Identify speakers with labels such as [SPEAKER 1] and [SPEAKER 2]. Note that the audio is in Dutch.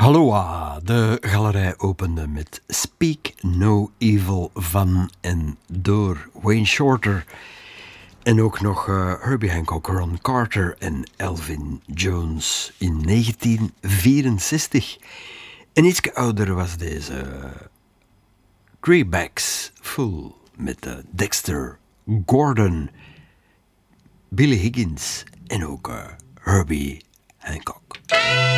[SPEAKER 1] Aloha, de galerij opende met Speak No Evil van en door Wayne Shorter. En ook nog Herbie Hancock, Ron Carter en Elvin Jones in 1964. En iets ouder was deze Greybacks Full met Dexter Gordon, Billy Higgins en ook Herbie Hancock.